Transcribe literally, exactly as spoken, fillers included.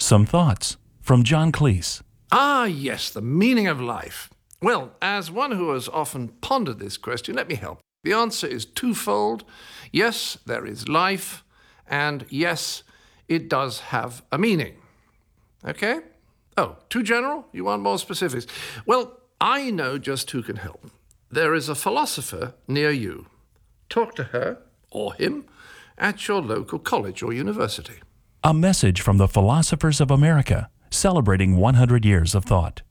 Some thoughts from John Cleese. Ah, yes, the meaning of life. Well, as one who has often pondered this question, let me help. The answer is twofold. Yes, there is life, and yes, it does have a meaning. Okay? Oh, too general? You want more specifics? Well, I know just who can help. There is a philosopher near you. Talk to her, or him, at your local college or university. A message from the Philosophers of America, celebrating one hundred years of thought.